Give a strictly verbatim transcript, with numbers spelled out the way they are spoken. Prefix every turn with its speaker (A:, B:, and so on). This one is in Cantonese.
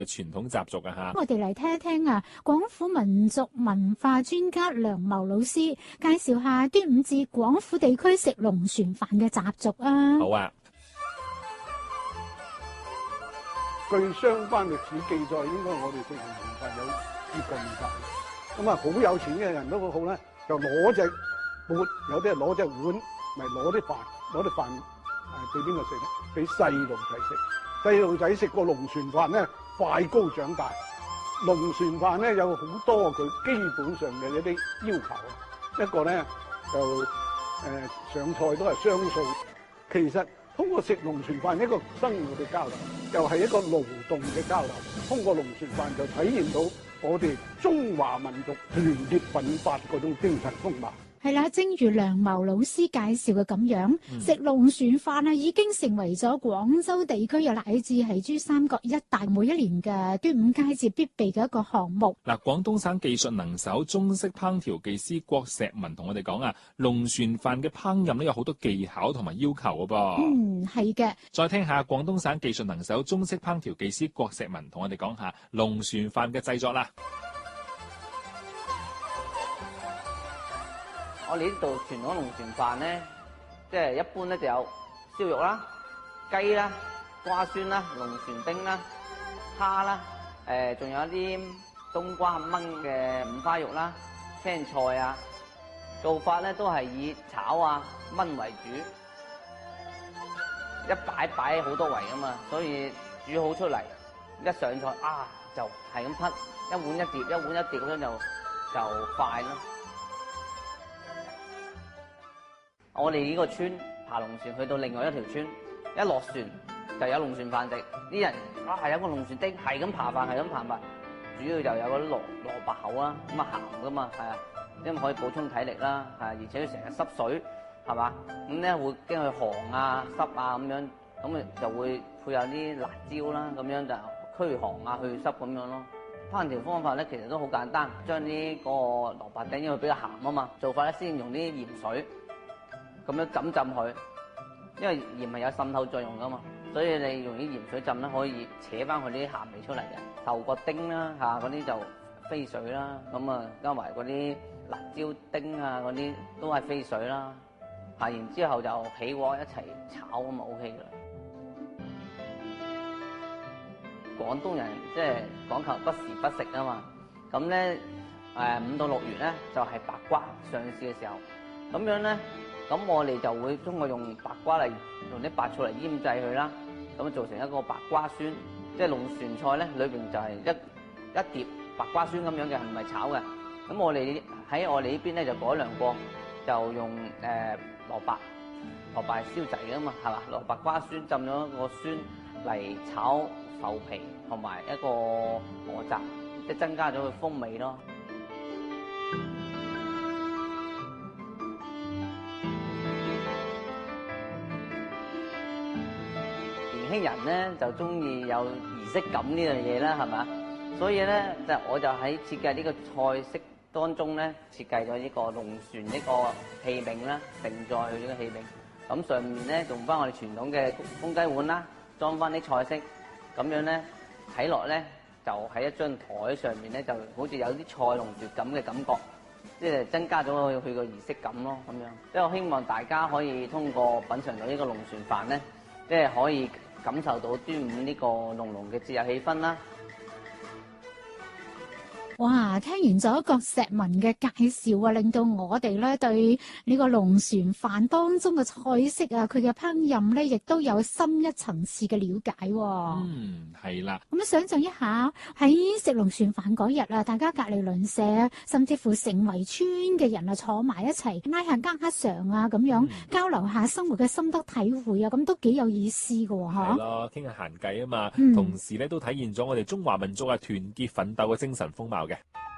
A: 嘅傳統習俗啊嚇。
B: 我哋嚟聽一聽啊，廣府民族文化專家梁謀老師介紹下端午節廣府地區食龍船飯嘅習俗啊。
A: 好啊。
C: 據相關歷史記載，應該我哋食龍船飯有接近二百。咁啊，好有錢嘅人都好咧，就攞隻缽，有啲人攞隻碗，咪攞啲飯，攞啲飯誒俾邊個食咧？俾細路仔食。細路仔食個龍船飯咧，快高長大。龍船飯咧有好多佢基本上嘅一啲要求啊。一個咧就誒、呃、上菜都係雙數。其實通過食龍船飯一個生活嘅交流，又係一個勞動嘅交流。通過龍船飯就體現到我哋中華民族團結奮發嗰種精神風貌。
B: 係啦，正如梁謀老師介紹嘅咁樣，嗯、食龍船飯啊，已經成為咗廣州地區又乃至係珠三角一帶每一年嘅端午佳節必備嘅一個項目。
A: 嗱，廣東省技術能手中式烹調技師郭石文同我哋講啊，龍船飯嘅烹飪咧有好多技巧同埋要求嘅噃。
B: 嗯，係嘅。
A: 再聽下廣東省技術能手中式烹調技師郭石文同我哋講下龍船飯嘅製作啦。
D: 我哋呢度傳統龍船飯咧，即係一般咧就有燒肉啦、雞啦、瓜酸啦、龍船丁啦、蝦啦，誒、呃、仲有一啲冬瓜炆嘅五花肉啦、青菜啊。做法咧都係以炒啊、炆為主，一擺擺好多圍噶嘛，所以煮好出嚟一上菜啊就係咁匹一碗一碟，一碗一碟咁樣就就快咯。我哋呢個村爬龍船去到另外一條村，一落船就有龍船飯食。啲人啊係有個龍船丁，係咁扒飯，係咁扒飯。主要就有嗰啲蘿蘿蔔口啦，咁啊鹹噶嘛，係啊，因為可以補充體力啦，係而且佢成日濕水，係嘛，咁咧會驚佢寒啊濕啊咁樣，咁啊就會配有啲辣椒啦，咁樣就驅寒啊去濕咁樣咯。烹調方法咧其實都好簡單，將呢個蘿蔔丁因為比較鹹啊嘛，做法咧先用啲鹽水。咁樣浸浸佢，因為鹽係有滲透作用噶嘛，所以你用啲鹽水浸咧，可以扯翻佢啲鹹味出嚟嘅。豆角丁啦嚇，嗰啲就飛水啦，咁啊加埋嗰啲辣椒丁啊嗰啲都係飛水啦。嚇，然之後就起鍋一齊炒咁啊 O K 噶啦。廣東人即係講求不時不食啊嘛，咁咧誒五到六月咧就係白瓜上市嘅時候，咁樣咧。咁我哋就會通過用白瓜嚟用啲白醋嚟醃製佢啦，咁做成一個白瓜酸，即係龍船菜咧，裏邊就係一一碟白瓜酸咁樣嘅，唔係炒嘅。咁我哋喺我哋呢邊咧就改良過，就用誒、呃、蘿蔔，蘿蔔係燒製嘅嘛，係嘛？蘿蔔瓜酸浸咗個酸嚟炒浮皮同埋一個蚵雜，即係增加咗佢風味咯。年輕人咧就中意有儀式感呢樣嘢啦，係嘛？所以咧就我就喺設計呢個菜式當中咧，設計咗呢個龍船呢個器皿啦，盛載佢呢個器皿。咁上面咧用翻我哋傳統嘅公雞碗啦，裝翻啲菜式，咁樣咧睇落咧就喺一張台上面咧，就好似有啲菜龍碟咁嘅感覺，即係增加咗佢佢個儀式感咯，咁樣。即係我希望大家可以通過品嚐到呢個龍船飯咧，即係可以感受到端午呢個濃濃嘅節日氣氛啦！
B: 哇，聽完咗郭石文嘅介紹啊，令到我哋咧對呢個龍船飯當中嘅菜式啊，佢嘅烹飪咧，亦都有深一層次嘅了解。
A: 嗯，係啦。
B: 咁想象一下喺食龍船飯嗰日啊，大家隔離鄰舍，甚至乎成圍村嘅人啊，坐埋一齊拉下家常啊，咁樣、嗯、交流下生活嘅心得體會啊，咁都幾有意思㗎喎，
A: 係咯，傾下閒偈啊嘛，
B: 嗯、
A: 同時咧都體現咗我哋中華民族啊團結奮鬥嘅精神風貌嘅。